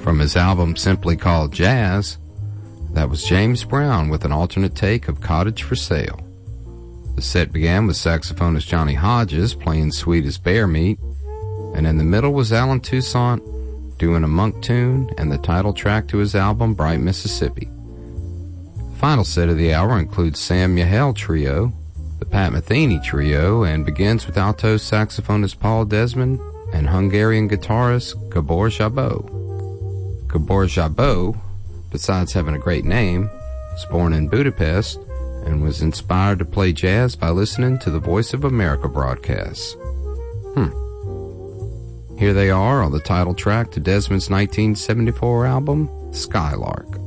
From his album simply called Jazz, that was James Brown with an alternate take of Cottage for Sale. The set began with saxophonist Johnny Hodges playing Sweet as Bear Meat, and in the middle was Alan Toussaint doing a monk tune and the title track to his album Bright Mississippi. The final set of the hour includes Sam Yahel Trio, the Pat Metheny Trio, and begins with alto saxophonist Paul Desmond and Hungarian guitarist Gabor Szabó. Gabor Szabó, besides having a great name, was born in Budapest and was inspired to play jazz by listening to the Voice of America broadcasts. Here they are on the title track to Desmond's 1974 album, Skylark.